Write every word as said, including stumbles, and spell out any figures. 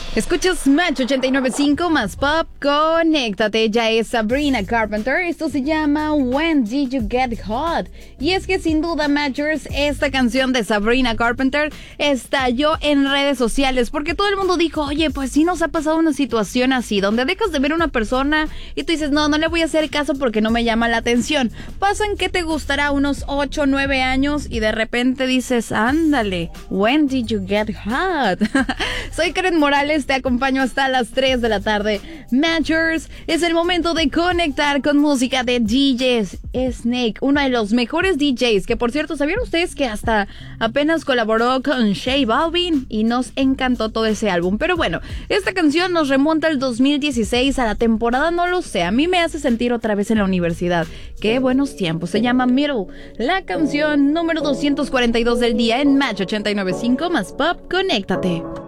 Escuchas Match ochenta y nueve punto cinco más Pop, conéctate, ya es Sabrina Carpenter, esto se llama When Did You Get Hot, y es que sin duda, Matchers, esta canción de Sabrina Carpenter estalló en redes sociales, porque todo el mundo dijo, oye, pues sí nos ha pasado una situación así, donde dejas de ver a una persona y tú dices, no, no le voy a hacer caso porque no me llama la atención, pasan que te gustará unos ocho, nueve años y de repente dices, ándale, When Did You Get Hot. Soy Karen Morales, te acompaño hasta las tres de la tarde. Matchers, es el momento de conectar con música de D J Snake, uno de los mejores D Js, que por cierto, ¿sabían ustedes que hasta apenas colaboró con J Balvin? Y nos encantó todo ese álbum. Pero bueno, esta canción nos remonta al dos mil dieciséis, a la temporada, no lo sé, a mí me hace sentir otra vez en la universidad. Qué buenos tiempos, se llama Middle, la canción número doscientos cuarenta y dos del día en Match ochenta y nueve punto cinco más Pop, conéctate.